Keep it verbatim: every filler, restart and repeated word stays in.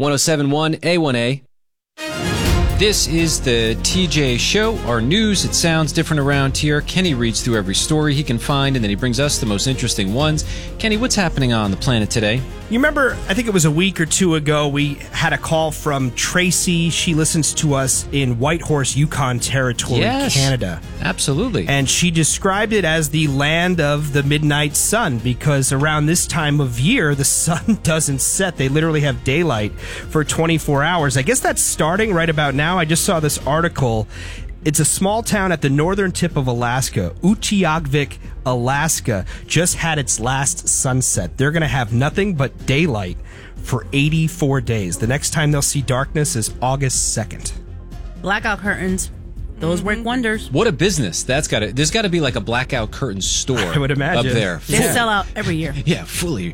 one oh seven point one A one A. This is the T J Show, our news. It sounds different around here. Kenny reads through every story he can find, and then he brings us the most interesting ones. Kenny, what's happening on the planet today? You remember, I think it was a week or two ago, we had a call from Tracy. She listens to us in Whitehorse, Yukon Territory, Yes, Canada. Absolutely. And she described it as the land of the midnight sun because around this time of year, the sun doesn't set. They literally have daylight for twenty-four hours. I guess that's starting right about now. I just saw this article. It's a small town at the northern tip of Alaska. Utqiagvik, Alaska, just had its last sunset. They're going to have nothing but daylight for eighty-four days. The next time they'll see darkness is August second. Blackout curtains. Those work wonders. What a business. That's got to, there's got to be like a blackout curtain store. I would imagine. Up there. They sell out every year. Yeah, fully